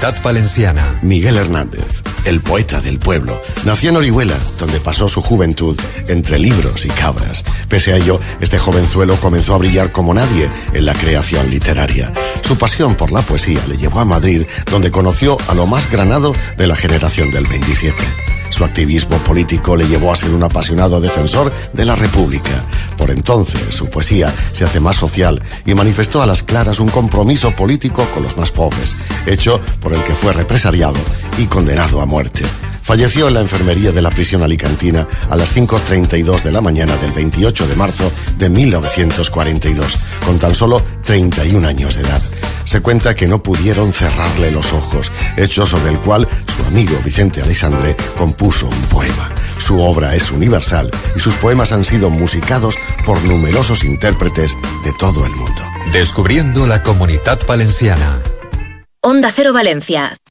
Comunitat Valenciana. Miguel Hernández, el poeta del pueblo, nació en Orihuela, donde pasó su juventud entre libros y cabras. Pese a ello, este jovenzuelo comenzó a brillar como nadie en la creación literaria. Su pasión por la poesía le llevó a Madrid, donde conoció a lo más granado de la generación del 27. Su activismo político le llevó a ser un apasionado defensor de la República. Por entonces, su poesía se hace más social y manifestó a las claras un compromiso político con los más pobres, hecho por el que fue represaliado y condenado a muerte. Falleció en la enfermería de la prisión alicantina a las 5:32 de la mañana del 28 de marzo de 1942, con tan solo 31 años de edad. Se cuenta que no pudieron cerrarle los ojos, hecho sobre el cual su amigo Vicente Aleixandre compuso un poema. Su obra es universal y sus poemas han sido musicados por numerosos intérpretes de todo el mundo. Descubriendo la Comunitat Valenciana. Onda Cero Valencia,